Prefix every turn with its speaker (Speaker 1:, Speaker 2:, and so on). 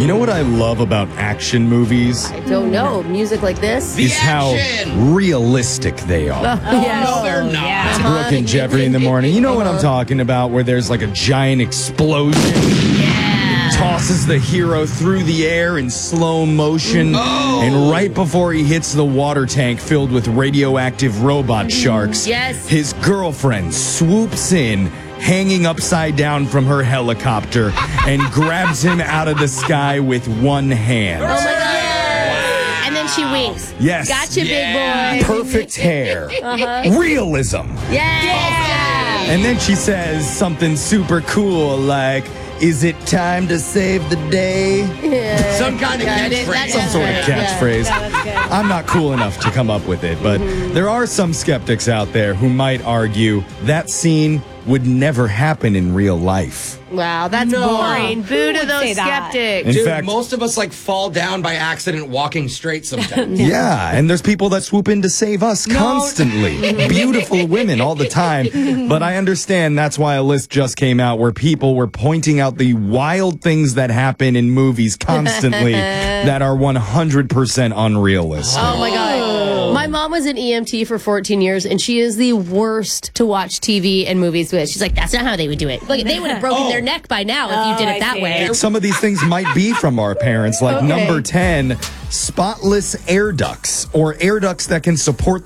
Speaker 1: You know what I love about action movies?
Speaker 2: I don't know. Music like this?
Speaker 1: Is how realistic they are.
Speaker 2: Yes.
Speaker 3: No, they're not.
Speaker 2: Yeah.
Speaker 1: Brooke and Jeffrey in the morning. You know what I'm talking about, where there's like a giant explosion. Tosses the hero through the air in slow motion. And right before he hits the water tank filled with radioactive robot sharks,
Speaker 2: Yes.
Speaker 1: his girlfriend swoops in, hanging upside down from her helicopter, and grabs him out of the sky with one hand.
Speaker 2: Oh my God. And then she winks.
Speaker 1: Yes.
Speaker 2: Gotcha, big boy.
Speaker 1: Perfect hair. Realism.
Speaker 2: Yeah.
Speaker 1: And then she says something super cool like, "Is it time to save the day?"
Speaker 3: Some kind of catchphrase.
Speaker 1: Some sort of catchphrase. I'm not cool enough to come up with it, but there are some skeptics out there who might argue that scene would never happen in real life.
Speaker 2: Wow, that's boring. Boo to those skeptics.
Speaker 1: In
Speaker 3: Dude,
Speaker 1: fact,
Speaker 3: most of us fall down by accident walking straight sometimes.
Speaker 1: yeah, and there's people that swoop in to save us constantly. Beautiful women all the time. But I understand that's why a list just came out where people were pointing out the wild things that happen in movies constantly that are 100% unrealistic.
Speaker 2: Oh my God. My mom was an EMT for 14 years, and she is the worst to watch TV and movies with. She's like, that's not how they would do it. Look, they would have broken their neck by now if you did it that way.
Speaker 1: Some of these things might be from our parents, like number 10, spotless air ducts, or air ducts that can support